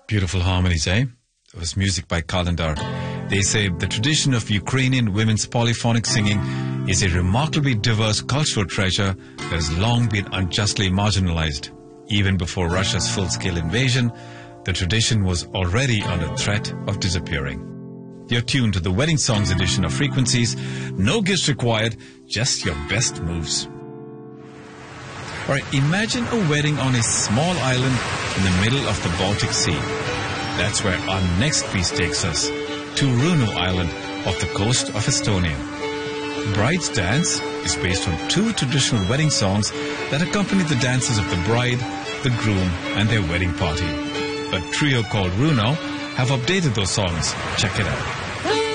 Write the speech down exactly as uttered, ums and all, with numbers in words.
Beautiful harmonies, eh? It was music by Kalendar. They say the tradition of Ukrainian women's polyphonic singing is a remarkably diverse cultural treasure that has long been unjustly marginalized. Even before Russia's full-scale invasion, the tradition was already under threat of disappearing. You're tuned to the Wedding Songs edition of Frequencies. No gifts required, just your best moves. Alright, imagine a wedding on a small island in the middle of the Baltic Sea. That's where our next piece takes us, to Runo Island off the coast of Estonia. Bride's Dance is based on two traditional wedding songs that accompany the dances of the bride, the groom, and their wedding party. A trio called Runo have updated those songs. Check it out.